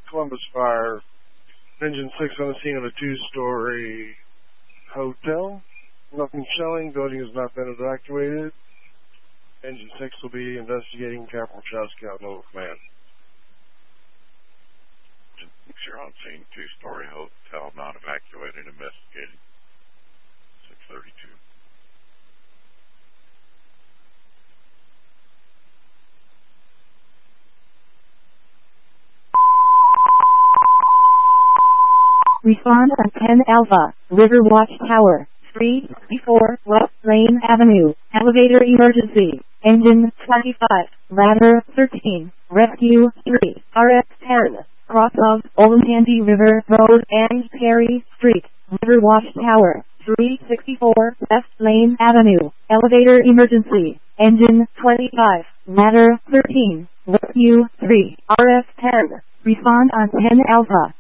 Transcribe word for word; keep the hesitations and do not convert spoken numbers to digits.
Columbus Fire. Engine six on the scene of a two-story hotel. Nothing shelling. Building has not been evacuated. Engine six will be investigating. Captain Chowski out Noble Command. Engine six, you're on scene. Two-story hotel not evacuated. Investigating. six thirty-two. Respond on ten Alpha, River Watch Tower, three sixty-four West Lane Avenue, elevator emergency, engine twenty-five, ladder thirteen, rescue three, R X ten, cross of Olentangy River Road and Perry Street, River Watch Tower, three sixty-four West Lane Avenue, elevator emergency, engine twenty-five, ladder thirteen, rescue three, R X ten, respond on ten Alpha.